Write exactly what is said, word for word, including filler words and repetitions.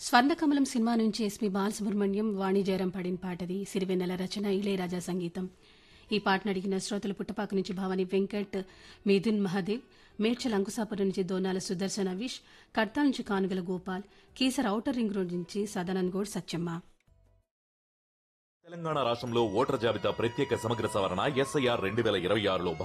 స్వర్ణకమలం cinema నుంచి SP Balasubrahmanyam వాణి జయరాం పాడిన పాటది. సిరివెన్నెల రచన, ఇళయరాజా సంగీతం. ఈ పాటను అడిగిన శ్రోతలు పుట్టపాక నుంచి భవానీ వెంకట్, మిథున్ మహాదేవ్, మేడ్చల్ అంకుశాపురం నుంచి దోనాల సుదర్శన్ అవిష్, కడ్తా నుంచి Kanugala Gopal, Keesara outer ring road నుంచి సదానంద్ గౌడ్ సత్యమ్మ. తెలంగాణ రాష్ట్రంలో ఓటర్ జాబితా ప్రత్యేక సమగ్ర సవరణ ఎస్ఐఆర్ రెండు వేల ఇరవై ఆరులో